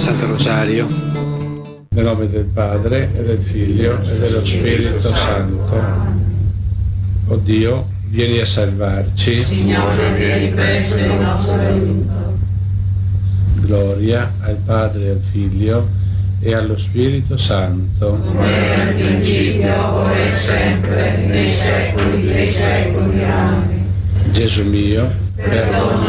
Santo Rosario. Nel nome del Padre, e del Figlio, e dello Spirito Santo. O Dio, vieni a salvarci. Signore, vieni presto in nostro aiuto. Gloria al Padre, e al Figlio, e allo Spirito Santo. Come era al principio, ora e sempre, nei secoli dei secoli. Amen. Gesù mio, perdona